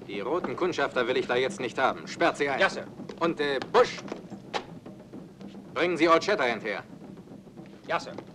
Die roten Kundschafter will ich da jetzt nicht haben. Sperrt sie ein. Ja, Sir. Und, Busch, bringen Sie Old Shatterhand her. Ja, Sir.